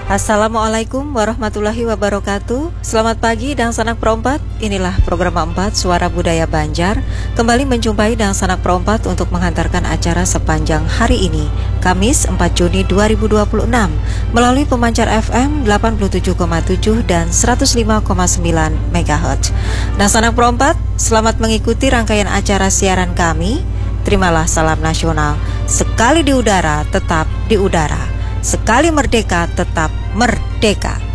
Assalamualaikum warahmatullahi wabarakatuh. Selamat pagi Dang Sanak Perompat. Inilah program 4 Suara Budaya Banjar. Kembali menjumpai Dang Sanak Perompat untuk menghantarkan acara sepanjang hari ini, Kamis 4 Juni 2026, melalui pemancar FM 87,7 dan 105,9 MHz. Dang Sanak Perompat, selamat mengikuti rangkaian acara siaran kami. Terimalah salam nasional. Sekali di udara, tetap di udara. Sekali merdeka, tetap merdeka.